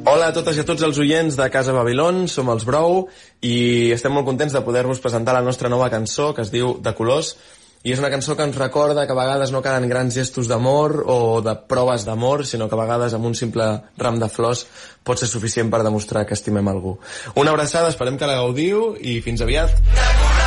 Hola a totes i a tots els oients de Casa Babilón, som els Brou i estem molt contents de poder-vos presentar la nostra nova cançó que es diu De colors, i és una cançó que ens recorda que a vegades no calen grans gestos d'amor o de proves d'amor, sinó que a vegades amb un simple ram de flors pot ser suficient per demostrar que estimem algú. Una abraçada, esperem que la gaudiu i fins aviat.